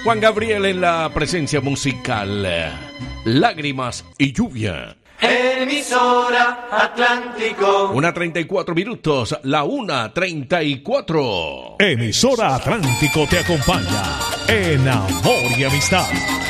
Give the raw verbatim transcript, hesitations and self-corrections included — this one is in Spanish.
Juan Gabriel en la presencia musical. Lágrimas y lluvia. Emisora Atlántico. Una treinta y cuatro minutos, la una treinta y cuatro. Emisora Atlántico te acompaña en amor y amistad.